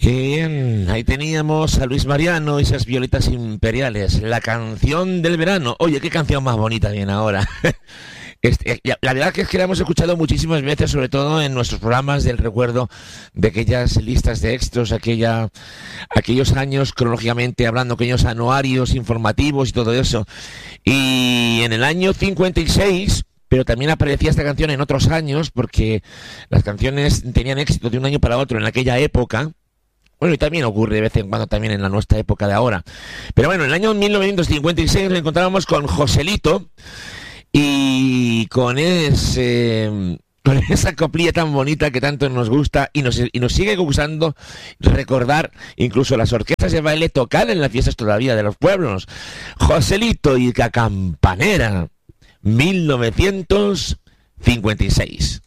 Qué bien, ahí teníamos a Luis Mariano y esas violetas imperiales, la canción del verano. Oye, qué canción más bonita viene ahora. La verdad que es que la hemos escuchado muchísimas veces, sobre todo en nuestros programas del recuerdo de aquellas listas de éxitos, aquellos años cronológicamente hablando, aquellos anuarios informativos y todo eso. Y en el año 56... pero también aparecía esta canción en otros años, porque las canciones tenían éxito de un año para otro en aquella época. Bueno, y también ocurre de vez en cuando también en nuestra época de ahora. Pero bueno, en el año 1956 nos encontrábamos con Joselito y con esa coplilla tan bonita que tanto nos gusta y nos sigue gustando recordar incluso las orquestas de baile tocar en las fiestas todavía de los pueblos. Joselito y la Campanera, 1956.